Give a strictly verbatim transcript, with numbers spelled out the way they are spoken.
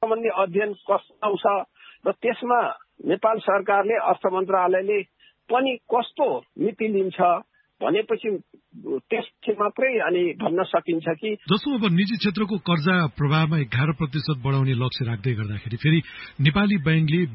सम्बन्धी अध्ययन कस्तो आउँछ र त्यसमा नेपाल सरकारले अर्थ मन्त्रालयले पनि कस्तो नीति लिन्छ भनेपछि त्यसपछि मात्रै अनि भन्न सकिन्छ कि जसो अब निजी क्षेत्रको कर्जा प्रभावमा एघार प्रतिशत बढाउने लक्ष्य राख्दै गर्दाखेरि फेरि नेपाली बैंकले